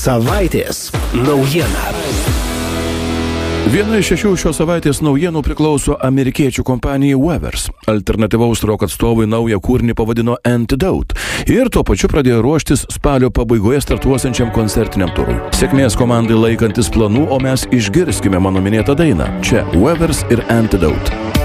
Savaitės naujiena. Viena iš 6 šios savaitės naujienų priklauso amerikiečių kompanijai Weavers. Alternatyvaus rock atstovai naują kūrinį pavadino Antidote ir tuo pačiu pradėjo ruoštis spalio pabaigoje startuosiančiam koncertiniam turui. Sėkmės komandai laikantis planų, o mes išgirskime mano minėtą dainą. Čia Weavers ir Antidote.